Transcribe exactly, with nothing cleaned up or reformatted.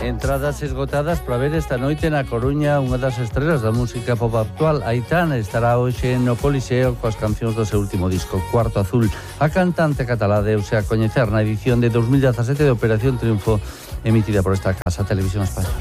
Entradas esgotadas para ver esta noite na Coruña unha das estrelas da música pop actual. Aitana estará hoxe no Coliseo coas cancións do seu último disco, Cuarto Azul. A cantante catalá deuse a coñecer na edición de dos mil dezasete de Operación Triunfo, emitida por esta casa, Televisión Española.